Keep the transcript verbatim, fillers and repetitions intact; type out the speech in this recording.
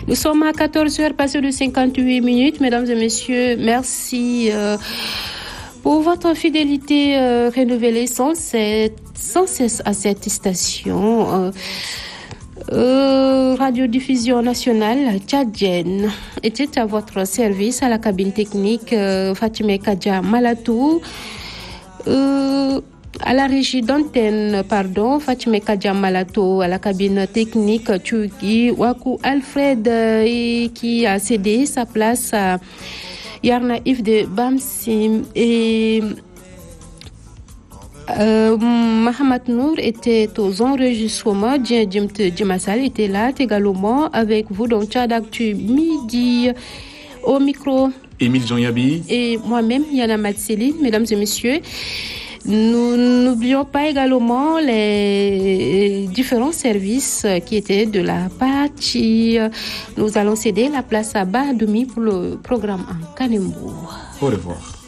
Nous sommes à quatorze heures passées de cinquante-huit minutes. Mesdames et messieurs, merci euh, pour votre fidélité euh, renouvelée sans cesse, sans cesse à cette station. Euh, euh, Radiodiffusion nationale tchadienne était à votre service à la cabine technique euh, Fatimé Kadja Malatou. Euh, À la régie d'antenne, pardon, Fatimé Kadja Malato, à la cabine technique, Tchouki Wakou Alfred, et qui a cédé sa place à Yarna Yves de Bamsim. Et euh, Mahamat Nour était aux enregistrements, Djem Djemassal était là également avec vous, donc Tchad Actu Midi, au micro. Émile Jean-Yabi. Et moi-même, Yana Matseli, mesdames et messieurs. Nous n'oublions pas également les différents services qui étaient de la partie. Nous allons céder la place à Badoumi pour le programme en Kanembo. Au revoir.